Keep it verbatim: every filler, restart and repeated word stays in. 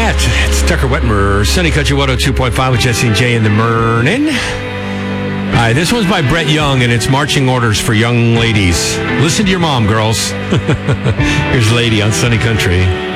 Yeah, it's, it's Tucker Wetmer, Sunny Country one oh two point five with Jesse and Jay in the morning. All right, this one's by Brett Young, and it's Marching Orders for Young Ladies. Listen to your mom, girls. Here's Lady on Sunny Country.